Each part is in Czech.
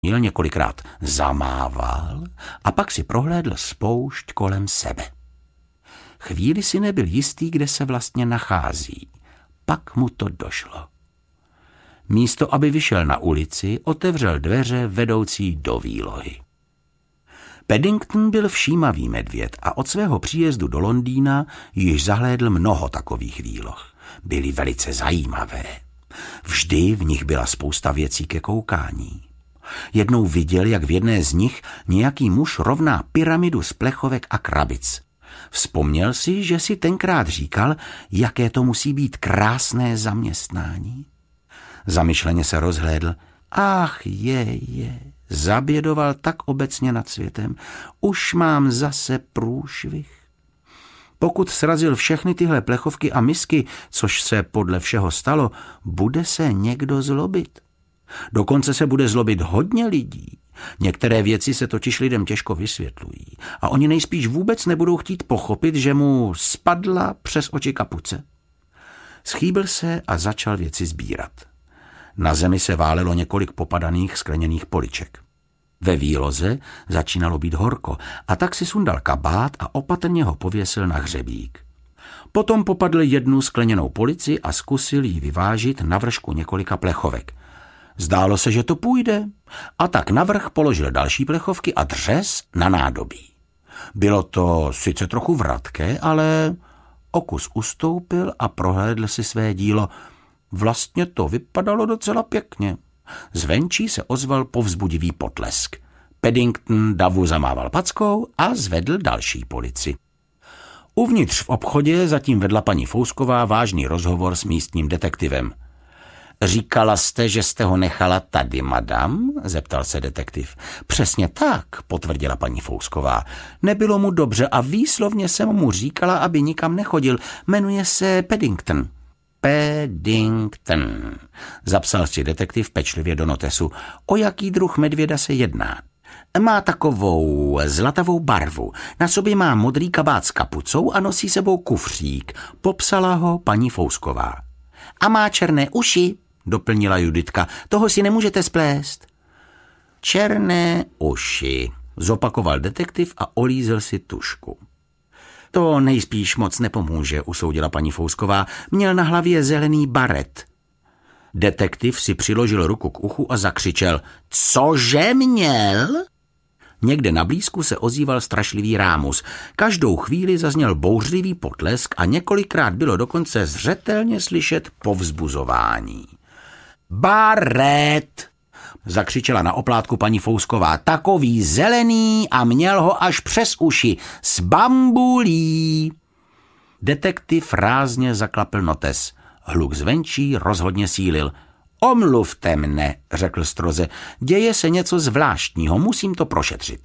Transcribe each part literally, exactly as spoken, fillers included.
několikrát zamával a pak si prohlédl spoušť kolem sebe. Chvíli si nebyl jistý, kde se vlastně nachází. Pak mu to došlo. Místo, aby vyšel na ulici, otevřel dveře vedoucí do výlohy. Paddington byl všímavý medvěd a od svého příjezdu do Londýna již zahlédl mnoho takových výloh. Byly velice zajímavé. Vždy v nich byla spousta věcí ke koukání. Jednou viděl, jak v jedné z nich nějaký muž rovná pyramidu z plechovek a krabic. Vzpomněl si, že si tenkrát říkal, jaké to musí být krásné zaměstnání. Zamyšleně se rozhlédl. Ach je, je, zabědoval tak obecně nad světem. Už mám zase průšvih. Pokud srazil všechny tyhle plechovky a misky, což se podle všeho stalo, bude se někdo zlobit. Dokonce se bude zlobit hodně lidí. Některé věci se totiž lidem těžko vysvětlují a oni nejspíš vůbec nebudou chtít pochopit, že mu spadla přes oči kapuce. Schýbil se a začal věci sbírat. Na zemi se válelo několik popadaných skleněných poliček. Ve výloze začínalo být horko a tak si sundal kabát a opatrně ho pověsil na hřebík. Potom popadl jednu skleněnou polici a zkusil ji vyvážit na vršku několika plechovek. Zdálo se, že to půjde, a tak navrch položil další plechovky a dřez na nádobí. Bylo to sice trochu vratké, ale o kus ustoupil a prohlédl si své dílo. Vlastně to vypadalo docela pěkně. Zvenčí se ozval povzbudivý potlesk. Paddington davu zamával packou a zvedl další polici. Uvnitř v obchodě zatím vedla paní Fousková vážný rozhovor s místním detektivem. Říkala jste, že jste ho nechala tady, madam? Zeptal se detektiv. Přesně tak, potvrdila paní Fousková. Nebylo mu dobře a výslovně jsem mu říkala, aby nikam nechodil. Jmenuje se Paddington. Paddington, zapsal si detektiv pečlivě do notesu. O jaký druh medvěda se jedná? Má takovou zlatavou barvu, na sobě má modrý kabát s kapucou a nosí sebou kufřík, popsala ho paní Fousková. A má černé uši, doplnila Juditka, toho si nemůžete splést. Černé uši, zopakoval detektiv a olízel si tušku. To nejspíš moc nepomůže, usoudila paní Fousková, měl na hlavě zelený baret. Detektiv si přiložil ruku k uchu a zakřičel. Cože měl? Někde na blízku se ozýval strašlivý rámus. Každou chvíli zazněl bouřlivý potlesk a několikrát bylo dokonce zřetelně slyšet povzbuzování. Baret! Zakřičela na oplátku paní Fousková. Takový zelený a měl ho až přes uši. S bambulí! Detektiv rázně zaklapl notes. Hluk zvenčí rozhodně sílil. Omluvte mne, řekl stroze, děje se něco zvláštního, musím to prošetřit.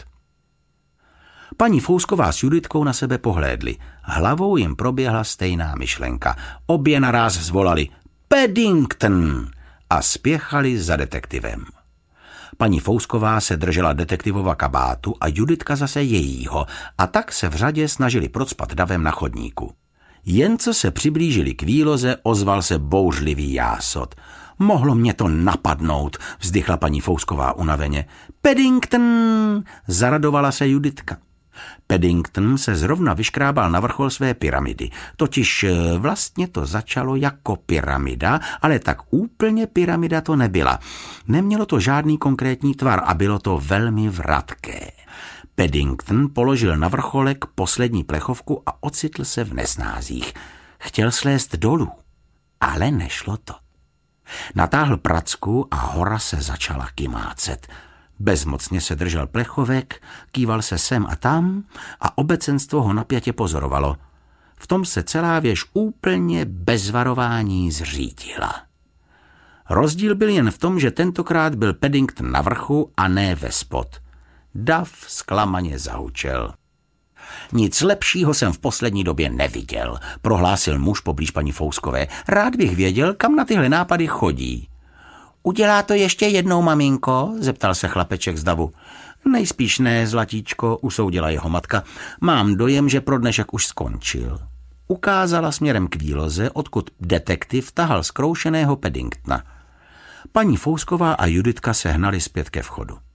Paní Fousková s Juditkou na sebe pohlédli. Hlavou jim proběhla stejná myšlenka. Obě naráz zvolali Paddington a spěchali za detektivem. Paní Fousková se držela detektivova kabátu a Juditka zase jejího a tak se v řadě snažili procpat davem na chodníku. Jen co se přiblížili k výloze, ozval se bouřlivý jásot. Mohlo mě to napadnout, vzdychla paní Fousková unaveně. Paddington, zaradovala se Juditka. Paddington se zrovna vyškrábal na vrchol své pyramidy. Totiž vlastně to začalo jako pyramida, ale tak úplně pyramida to nebyla. Nemělo to žádný konkrétní tvar a bylo to velmi vratké. Paddington položil na vrcholek poslední plechovku a ocitl se v nesnázích. Chtěl slézt dolů, ale nešlo to. Natáhl pracku a hora se začala kymácet. Bezmocně se držel plechovek, kýval se sem a tam a obecenstvo ho napjatě pozorovalo. V tom se celá věž úplně bez varování zřítila. Rozdíl byl jen v tom, že tentokrát byl Paddington na vrchu a ne ve spod. Dav zklamaně zahučel. Nic lepšího jsem v poslední době neviděl, prohlásil muž poblíž paní Fouskové. Rád bych věděl, kam na tyhle nápady chodí. Udělá to ještě jednou, maminko? Zeptal se chlapeček z davu. Nejspíš ne, zlatíčko, usoudila jeho matka. Mám dojem, že pro dnešek už skončil. Ukázala směrem k výloze, odkud detektiv tahal zkroušeného Paddingtona. Paní Fousková a Juditka se hnali zpět ke vchodu.